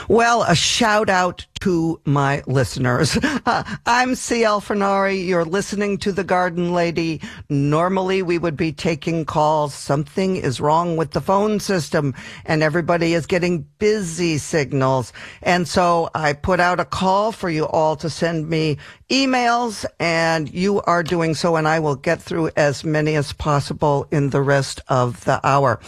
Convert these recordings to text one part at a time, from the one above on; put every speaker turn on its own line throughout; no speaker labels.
Well, a shout out to my listeners. I'm CL Fernari. You're listening to The Garden Lady. Normally we would be taking calls. Something is wrong with the phone system and everybody is getting busy signals. And so I put out a call for you all to send me emails, and you are doing so, and I will get through as many as possible in the rest of the hour.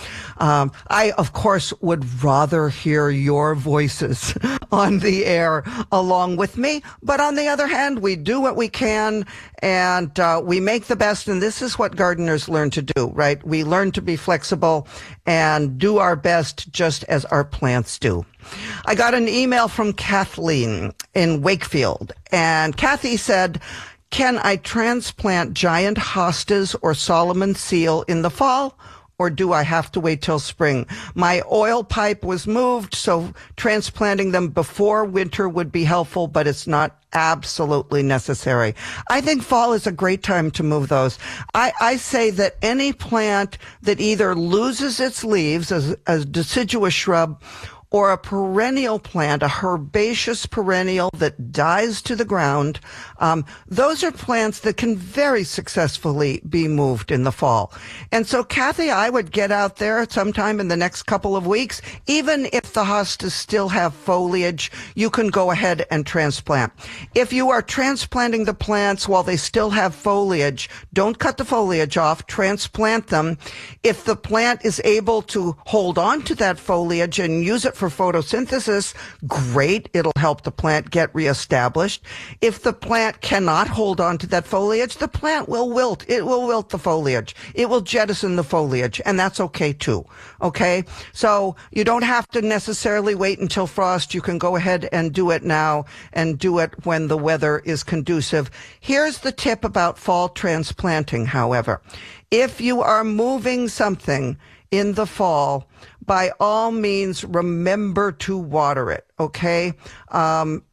I, of course, would rather hear your voices on the air along with me, but on the other hand, we do what we can, and we make the best, and this is what gardeners learn to do, right? We learn to be flexible and do our best just as our plants do. I got an email from Kathleen in Wakefield, and Kathy said, can I transplant giant hostas or Solomon seal in the fall, or do I have to wait till spring? My oil pipe was moved, so transplanting them before winter would be helpful, but it's not absolutely necessary. I think fall is a great time to move those. I say that any plant that either loses its leaves as a deciduous shrub or a perennial plant, a herbaceous perennial that dies to the ground, those are plants that can very successfully be moved in the fall. And so, Kathy, I would get out there sometime in the next couple of weeks. Even if the hostas still have foliage, you can go ahead and transplant. If you are transplanting the plants while they still have foliage, don't cut the foliage off, transplant them. If the plant is able to hold on to that foliage and use it for photosynthesis, great. It'll help the plant get reestablished. If the plant cannot hold on to that foliage, the plant will wilt. It will wilt the foliage. It will jettison the foliage, and that's okay too. Okay? So you don't have to necessarily wait until frost. You can go ahead and do it now and do it when the weather is conducive. Here's the tip about fall transplanting, however. If you are moving something in the fall, by all means, remember to water it, okay? Water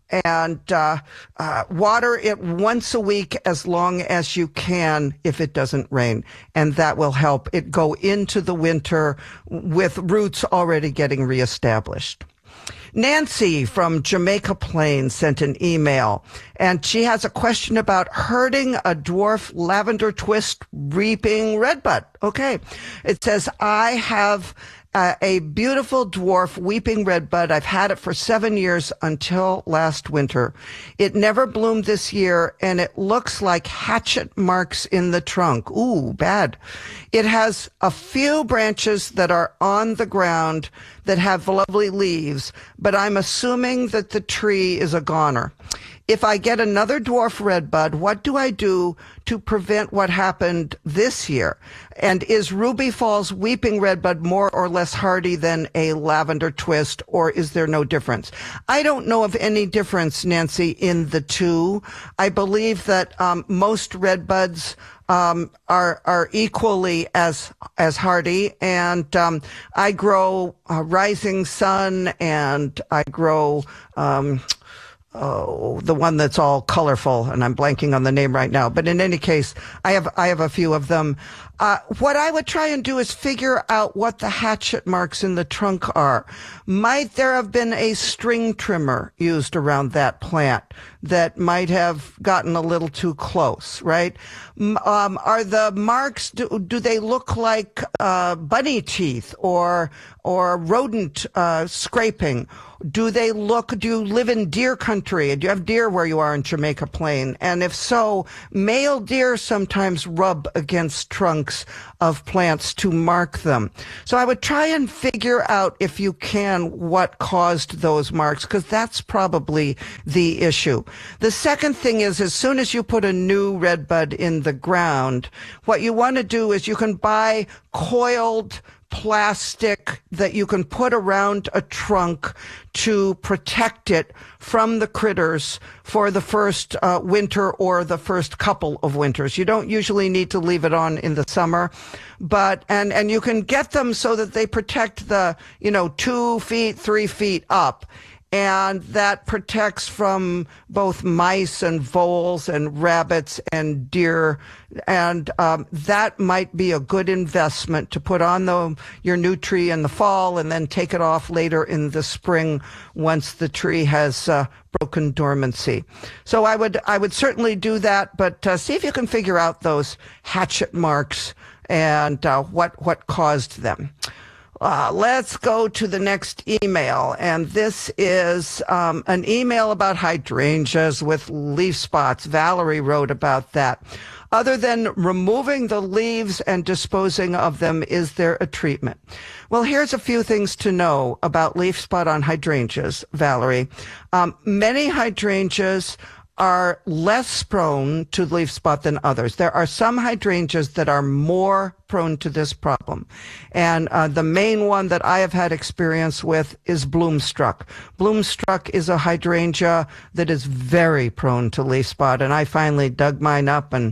it once a week as long as you can if it doesn't rain. And that will help it go into the winter with roots already getting reestablished. Nancy from Jamaica Plain sent an email, and she has a question about herding a dwarf lavender twist reaping redbud. Okay. It says, I have a beautiful dwarf weeping redbud. I've had it for 7 years until last winter. It never bloomed this year, and it looks like hatchet marks in the trunk. Ooh, bad. It has a few branches that are on the ground that have lovely leaves, but I'm assuming that the tree is a goner. If I get another dwarf redbud, what do I do to prevent what happened this year? And is Ruby Falls weeping redbud more or less hardy than a lavender twist, or is there no difference? I don't know of any difference, Nancy, in the two. I believe that most redbuds are equally as hardy, and I grow Rising Sun, and I grow the one that's all colorful, and I'm blanking on the name right now. But in any case, I have a few of them. What I would try and do is figure out what the hatchet marks in the trunk are. Might there have been a string trimmer used around that plant that might have gotten a little too close, right? Are the marks, do they look like bunny teeth or rodent scraping? Do you live in deer country? Do you have deer where you are in Jamaica Plain? And if so, male deer sometimes rub against trunks of plants to mark them. So I would try and figure out, if you can, what caused those marks, because that's probably the issue. The second thing is, as soon as you put a new redbud in the ground, what you want to do is you can buy coiled plastic that you can put around a trunk to protect it from the critters for the first winter or the first couple of winters. You don't usually need to leave it on in the summer, but and you can get them so that they protect the 2 feet, 3 feet up. and that protects from both mice and voles and rabbits and deer. And that might be a good investment to put on your new tree in the fall and then take it off later in the spring once the tree has broken dormancy. So I would certainly do that, but see if you can figure out those hatchet marks and what caused them. Let's go to the next email, and this is an email about hydrangeas with leaf spots. Valerie wrote about that. Other than removing the leaves and disposing of them, is there a treatment? Well, here's a few things to know about leaf spot on hydrangeas, Valerie. Many hydrangeas are less prone to leaf spot than others. There are some hydrangeas that are more prone to this problem. And the main one that I have had experience with is Bloomstruck. Bloomstruck is a hydrangea that is very prone to leaf spot, and I finally dug mine up and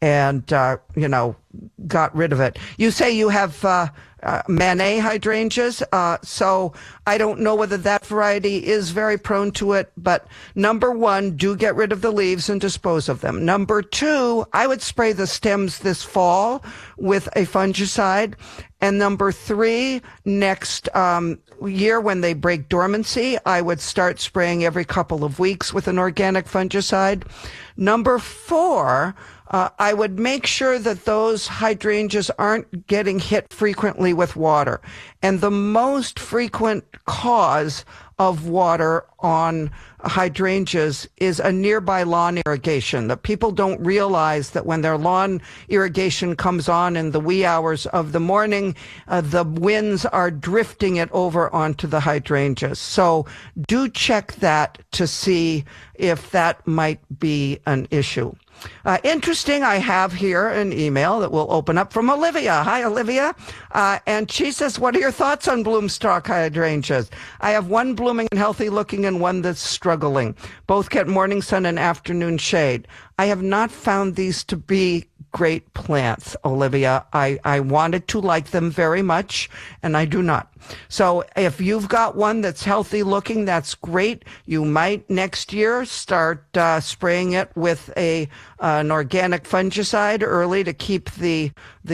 got rid of it. You say you have Manet hydrangeas, so I don't know whether that variety is very prone to it, but number one, do get rid of the leaves and dispose of them. Number two, I would spray the stems this fall with a fungicide. And number three, next year when they break dormancy, I would start spraying every couple of weeks with an organic fungicide. Number four, I would make sure that those hydrangeas aren't getting hit frequently with water. And the most frequent cause of water on hydrangeas is a nearby lawn irrigation. That people don't realize that when their lawn irrigation comes on in the wee hours of the morning, the winds are drifting it over onto the hydrangeas. So do check that to see if that might be an issue. Interesting, I have here an email that we'll open up from Olivia. Hi, Olivia. And she says, what are your thoughts on Bloomstruck hydrangeas? I have one blooming and healthy looking and one that's struggling. Both get morning sun and afternoon shade. I have not found these to be great plants, Olivia. I wanted to like them very much, and I do not. So if you've got one that's healthy looking, that's great. You might next year start spraying it with an organic fungicide early to keep the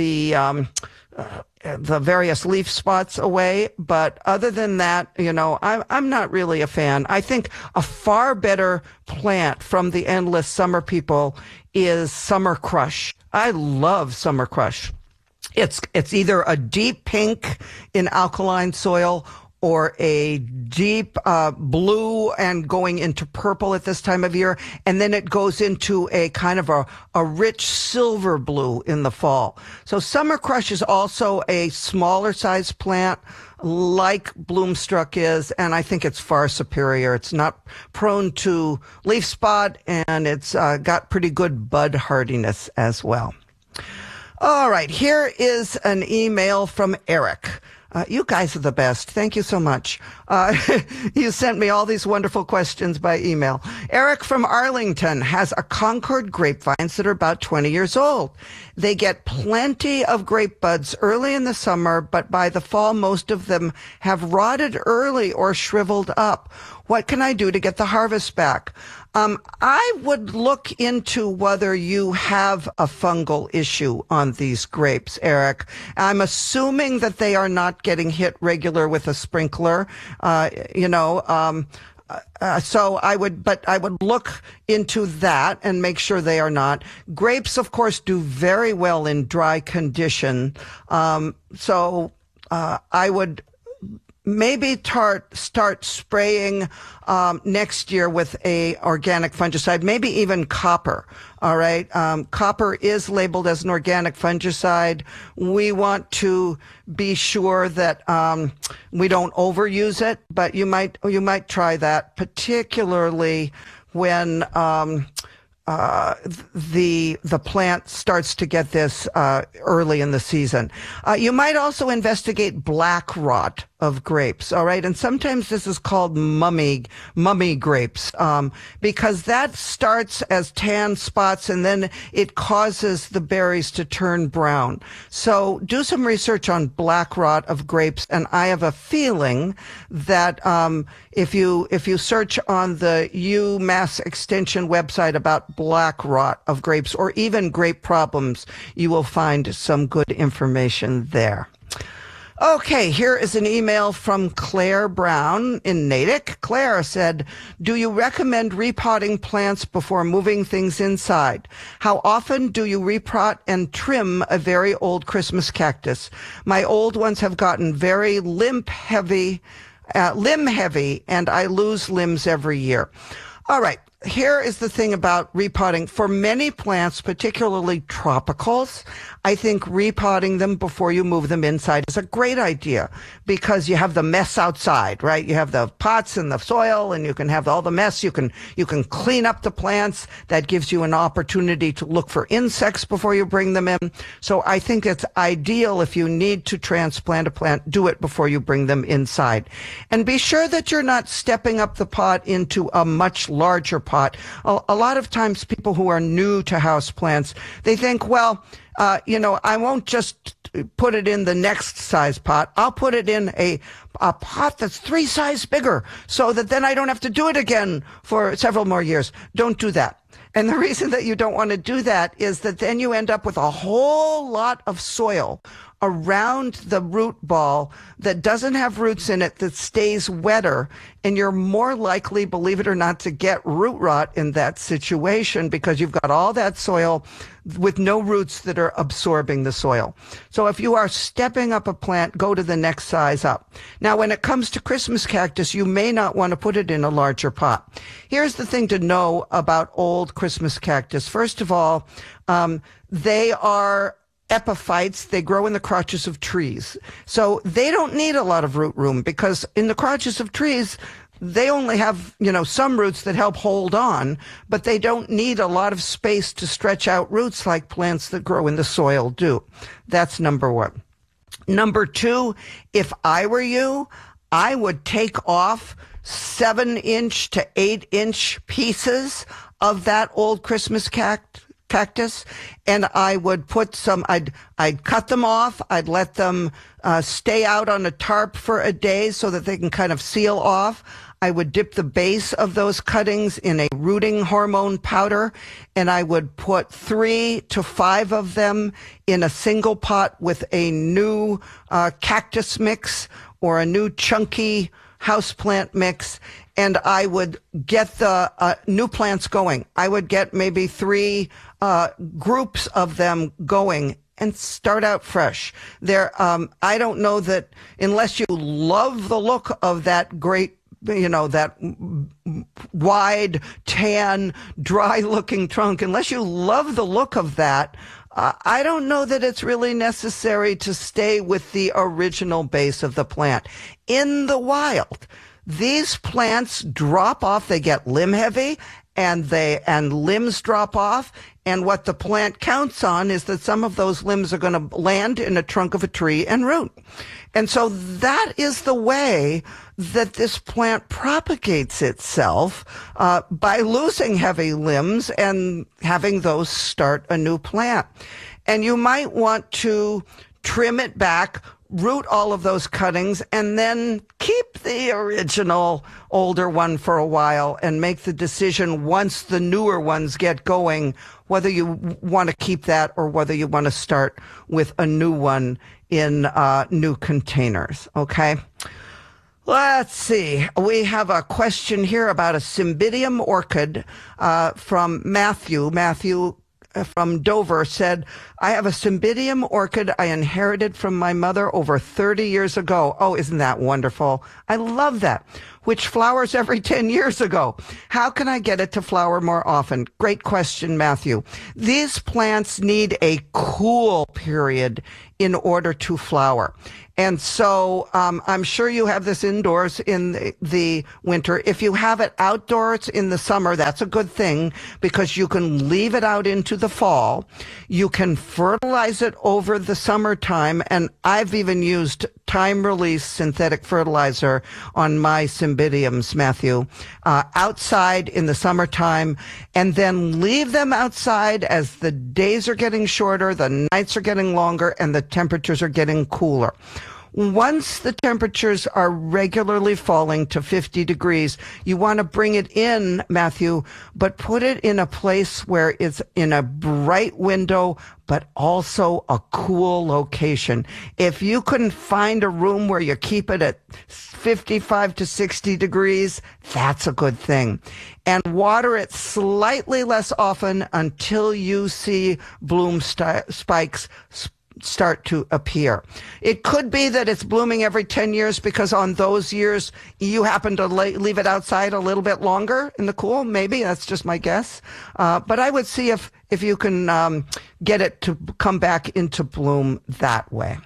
various leaf spots away. But other than that, I'm not really a fan. I think a far better plant from the Endless Summer people is Summer Crush. I love Summer Crush. It's either a deep pink in alkaline soil or a deep blue and going into purple at this time of year. And then it goes into a kind of a rich silver blue in the fall. So Summer Crush is also a smaller size plant like Bloomstruck is, and I think it's far superior. It's not prone to leaf spot, and it's got pretty good bud hardiness as well. All right, here is an email from Eric. You guys are the best. Thank you so much. You sent me all these wonderful questions by email. Eric from Arlington has a Concord grapevines that are about 20 years old. They get plenty of grape buds early in the summer, but by the fall, most of them have rotted early or shriveled up. What can I do to get the harvest back? I would look into whether you have a fungal issue on these grapes, Eric. I'm assuming that they are not getting hit regular with a sprinkler, so I would look into that and make sure they are not. Grapes, of course, do very well in dry condition. So I would maybe start spraying next year with a organic fungicide, maybe even copper. All right. Copper is labeled as an organic fungicide. We want to be sure that we don't overuse it, but you might try that, particularly when the plant starts to get this early in the season. You might also investigate black rot. of grapes. All right. And sometimes this is called mummy grapes, because that starts as tan spots and then it causes the berries to turn brown. So do some research on black rot of grapes. And I have a feeling that, if you search on the UMass Extension website about black rot of grapes or even grape problems, you will find some good information there. Okay, here is an email from Claire Brown in Natick. Claire said, do you recommend repotting plants before moving things inside? How often do you repot and trim a very old Christmas cactus? My old ones have gotten very limb heavy, and I lose limbs every year. All right. Here is the thing about repotting. For many plants, particularly tropicals, I think repotting them before you move them inside is a great idea because you have the mess outside, right? You have the pots and the soil and you can have all the mess. You can clean up the plants. That gives you an opportunity to look for insects before you bring them in. So I think it's ideal if you need to transplant a plant, do it before you bring them inside. And be sure that you're not stepping up the pot into a much larger pot. A lot of times people who are new to house plants, they think, well, I won't just put it in the next size pot. I'll put it in a pot that's 3 sizes bigger so that then I don't have to do it again for several more years. Don't do that. And the reason that you don't want to do that is that then you end up with a whole lot of soil around the root ball that doesn't have roots in it, that stays wetter, and you're more likely, believe it or not, to get root rot in that situation because you've got all that soil with no roots that are absorbing the soil. So if you are stepping up a plant, go to the next size up. Now, when it comes to Christmas cactus, you may not want to put it in a larger pot. Here's the thing to know about old Christmas cactus. First of all, they are epiphytes. They grow in the crotches of trees. So they don't need a lot of root room because in the crotches of trees, they only have, some roots that help hold on, but they don't need a lot of space to stretch out roots like plants that grow in the soil do. That's number one. Number two, if I were you, I would take off 7-inch to 8-inch pieces of that old Christmas cactus, and I would put I'd cut them off. I'd let them stay out on a tarp for a day so that they can kind of seal off. I would dip the base of those cuttings in a rooting hormone powder, and I would put 3 to 5 of them in a single pot with a new cactus mix or a new chunky houseplant mix, and I would get the new plants going. I would get maybe 3 groups of them going and start out fresh. I don't know that unless you love the look of that great, that wide, tan, dry-looking trunk, unless you love the look of that, I don't know that it's really necessary to stay with the original base of the plant. In the wild, these plants drop off. They get limb heavy and limbs drop off. And what the plant counts on is that some of those limbs are going to land in a trunk of a tree and root. And so that is the way that this plant propagates itself, by losing heavy limbs and having those start a new plant. And you might want to trim it back, root all of those cuttings, and then keep the original older one for a while and make the decision once the newer ones get going, whether you want to keep that or whether you want to start with a new one in new containers. Okay. Let's see. We have a question here about a Cymbidium orchid from Matthew. Matthew from Dover said, I have a Cymbidium orchid I inherited from my mother over 30 years ago. Oh, isn't that wonderful? I love that. Which flowers every 10 years ago. How can I get it to flower more often? Great question, Matthew. These plants need a cool period in order to flower. And so I'm sure you have this indoors in the winter. If you have it outdoors in the summer, that's a good thing because you can leave it out into the fall. You can fertilize it over the summertime. And I've even used time-release synthetic fertilizer on my cymbidiums, Matthew, outside in the summertime, and then leave them outside as the days are getting shorter, the nights are getting longer, and the temperatures are getting cooler. Once the temperatures are regularly falling to 50 degrees, you want to bring it in, Matthew, but put it in a place where it's in a bright window, but also a cool location. If you can find a room where you keep it at 55 to 60 degrees, that's a good thing. And water it slightly less often until you see bloom spikes start to appear. It could be that it's blooming every 10 years because on those years you happen to leave it outside a little bit longer in the cool. Maybe that's just my guess. But I would see if you can get it to come back into bloom that way.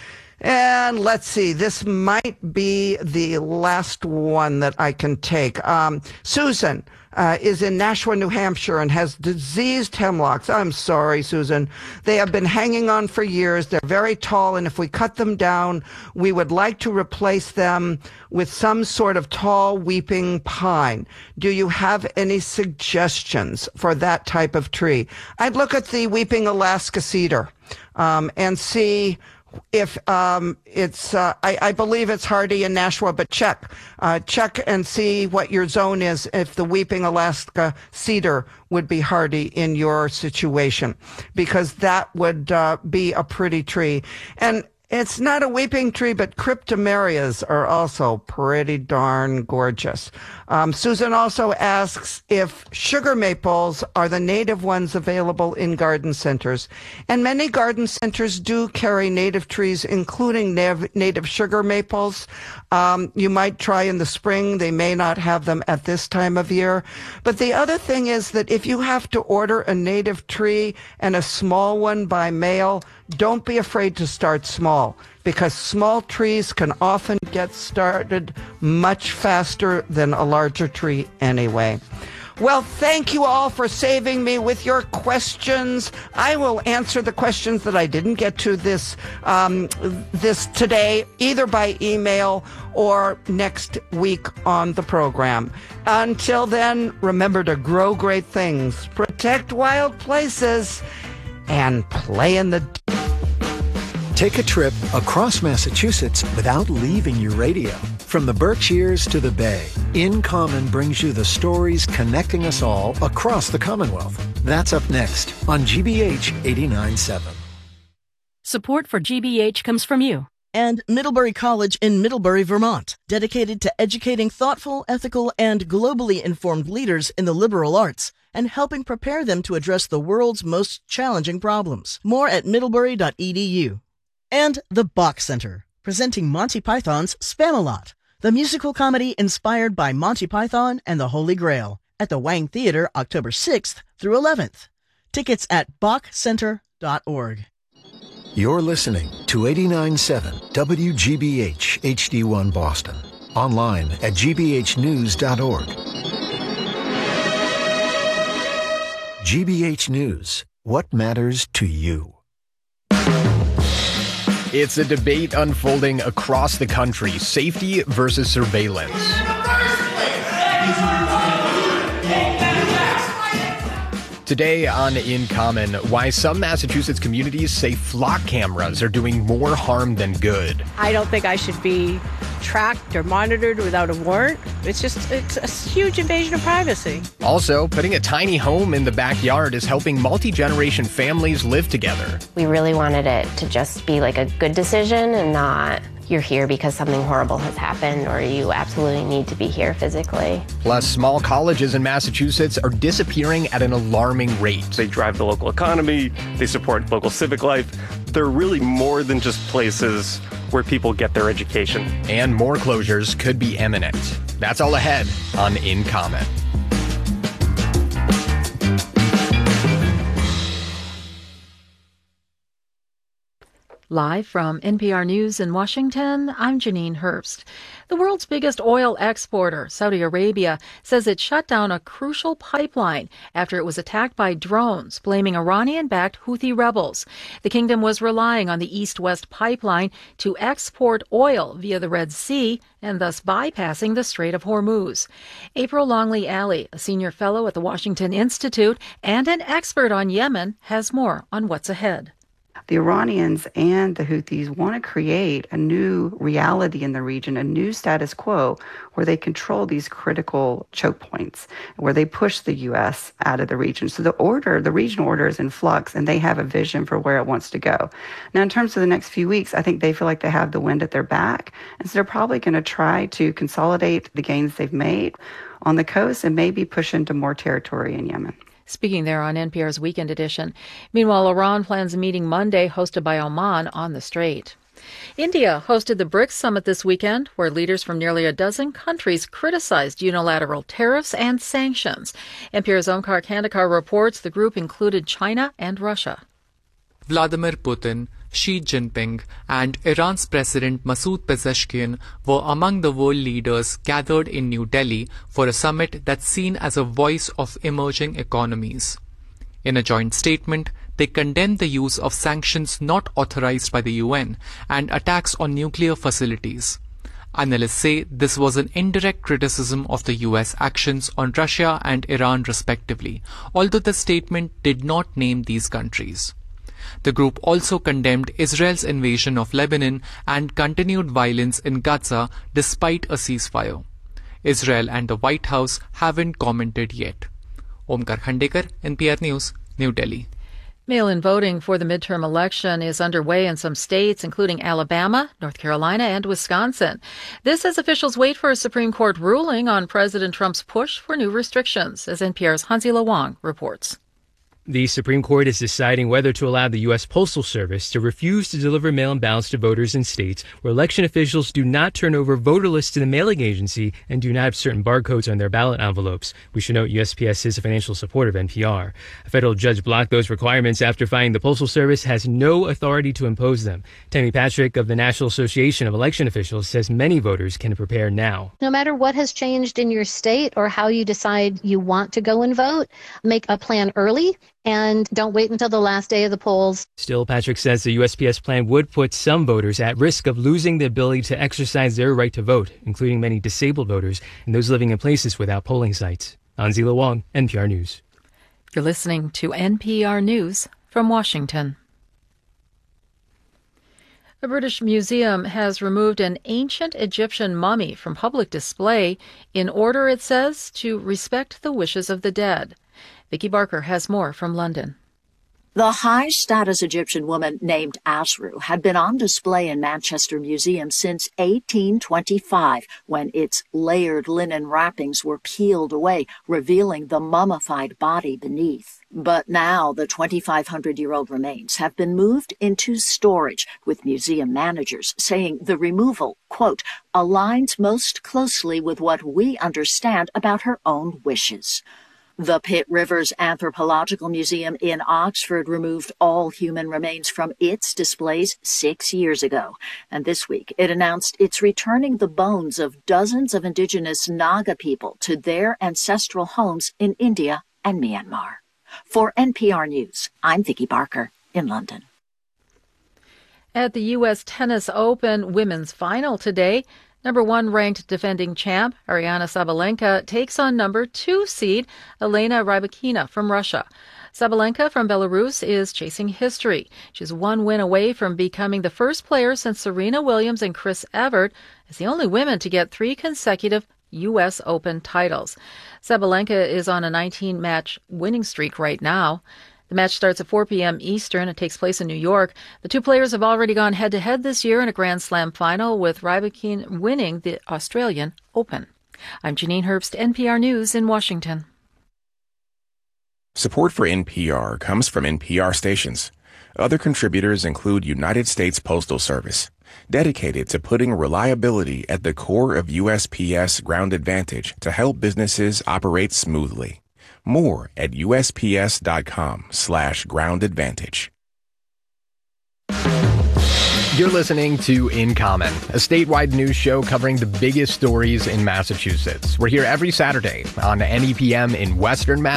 And let's see, this might be the last one that I can take. Susan is in Nashua, New Hampshire, and has diseased hemlocks. I'm sorry, Susan. They have been hanging on for years. They're very tall, and if we cut them down, we would like to replace them with some sort of tall weeping pine. Do you have any suggestions for that type of tree? I'd look at the weeping Alaska cedar and see if it's I believe it's hardy in Nashua, but check and see what your zone is, if the weeping Alaska cedar would be hardy in your situation, because that would be a pretty tree. And it's not a weeping tree, but cryptomerias are also pretty darn gorgeous. Susan also asks if sugar maples are the native ones available in garden centers. And many garden centers do carry native trees, including native sugar maples. You might try in the spring. They may not have them at this time of year. But the other thing is that if you have to order a native tree and a small one by mail, don't be afraid to start small, because small trees can often get started much faster than a larger tree anyway. Well, thank you all for saving me with your questions. I will answer the questions that I didn't get to this today, either by email or next week on the program. Until then, remember to grow great things, protect wild places, and play in the...
Take a trip across Massachusetts without leaving your radio. From the Berkshires to the Bay, In Common brings you the stories connecting us all across the Commonwealth. That's up next on GBH 89.7.
Support for GBH comes from you.
And Middlebury College in Middlebury, Vermont, dedicated to educating thoughtful, ethical, and globally informed leaders in the liberal arts and helping prepare them to address the world's most challenging problems. More at middlebury.edu. And the Bach Center, presenting Monty Python's Spamalot, the musical comedy inspired by Monty Python and the Holy Grail, at the Wang Theater October 6th through 11th. Tickets at bachcenter.org.
You're listening to 89.7 WGBH HD1 Boston. Online at gbhnews.org. GBH News. What matters to you?
It's a debate unfolding across the country, safety versus surveillance. Today on In Common, why some Massachusetts communities say flock cameras are doing more harm than good.
I don't think I should be tracked or monitored without a warrant. It's a huge invasion of privacy.
Also, putting a tiny home in the backyard is helping multi-generation families live together.
We really wanted it to just be like a good decision and not you're here because something horrible has happened or you absolutely need to be here physically.
Plus, small colleges in Massachusetts are disappearing at an alarming rate.
They drive the local economy, they support local civic life. They're really more than just places where people get their education.
And more closures could be imminent. That's all ahead on In Common.
Live from NPR News in Washington, I'm Janine Herbst. The world's biggest oil exporter, Saudi Arabia, says it shut down a crucial pipeline after it was attacked by drones, blaming Iranian-backed Houthi rebels. The kingdom was relying on the east-west pipeline to export oil via the Red Sea and thus bypassing the Strait of Hormuz. April Longley-Alley, a senior fellow at the Washington Institute and an expert on Yemen, has more on what's ahead.
The Iranians and the Houthis want to create a new reality in the region, a new status quo where they control these critical choke points, where they push the U.S. out of the region. So the regional order is in flux, and they have a vision for where it wants to go. Now, in terms of the next few weeks, I think they feel like they have the wind at their back, and so they're probably going to try to consolidate the gains they've made on the coast and maybe push into more territory in Yemen.
Speaking there on NPR's Weekend Edition. Meanwhile, Iran plans a meeting Monday hosted by Oman on the Strait. India hosted the BRICS summit this weekend, where leaders from nearly a dozen countries criticized unilateral tariffs and sanctions. NPR's Omkar Kandekar reports the group included China and Russia.
Vladimir Putin, Xi Jinping, and Iran's President Masoud Pezeshkian were among the world leaders gathered in New Delhi for a summit that's seen as a voice of emerging economies. In a joint statement, they condemned the use of sanctions not authorized by the UN and attacks on nuclear facilities. Analysts say this was an indirect criticism of the US actions on Russia and Iran respectively, although the statement did not name these countries. The group also condemned Israel's invasion of Lebanon and continued violence in Gaza despite a ceasefire. Israel and the White House haven't commented yet. Omkar Khandekar, NPR News, New Delhi.
Mail-in voting for the midterm election is underway in some states, including Alabama, North Carolina, and Wisconsin. This as officials wait for a Supreme Court ruling on President Trump's push for new restrictions, as NPR's Hansi Lawang reports.
The Supreme Court is deciding whether to allow the U.S. Postal Service to refuse to deliver mail-in ballots to voters in states where election officials do not turn over voter lists to the mailing agency and do not have certain barcodes on their ballot envelopes. We should note USPS is a financial supporter of NPR. A federal judge blocked those requirements after finding the Postal Service has no authority to impose them. Tammy Patrick of the National Association of Election Officials says many voters can prepare now.
No matter what has changed in your state or how you decide you want to go and vote, make a plan early. And don't wait until the last day of the polls.
Still, Patrick says the USPS plan would put some voters at risk of losing the ability to exercise their right to vote, including many disabled voters and those living in places without polling sites. Hansi Lawang, NPR News.
You're listening to NPR News from Washington. A British museum has removed an ancient Egyptian mummy from public display in order, it says, to respect the wishes of the dead. Vicky Barker has more from London.
The high-status Egyptian woman named Asru had been on display in Manchester Museum since 1825, when its layered linen wrappings were peeled away, revealing the mummified body beneath. But now the 2,500-year-old remains have been moved into storage, with museum managers saying the removal, quote, aligns most closely with what we understand about her own wishes. The Pitt Rivers Anthropological Museum in Oxford removed all human remains from its displays 6 years ago. And this week, it announced it's returning the bones of dozens of indigenous Naga people to their ancestral homes in India and Myanmar. For NPR News, I'm Vicky Barker in London.
At the U.S. Tennis Open women's final today, number 1 ranked defending champ Aryna Sabalenka takes on number 2 seed Elena Rybakina from Russia. Sabalenka from Belarus is chasing history. She's 1 win away from becoming the first player since Serena Williams and Chris Evert as the only women to get 3 consecutive U.S. Open titles. Sabalenka is on a 19-match winning streak right now. The match starts at 4 p.m. Eastern. It takes place in New York. The 2 players have already gone head-to-head this year in a Grand Slam final, with Rybakina winning the Australian Open. I'm Janine Herbst, NPR News in Washington.
Support for NPR comes from NPR stations. Other contributors include United States Postal Service, dedicated to putting reliability at the core of USPS Ground Advantage to help businesses operate smoothly. More at USPS.com/groundadvantage.
You're listening to In Common, a statewide news show covering the biggest stories in Massachusetts. We're here every Saturday on NEPM in Western Mass.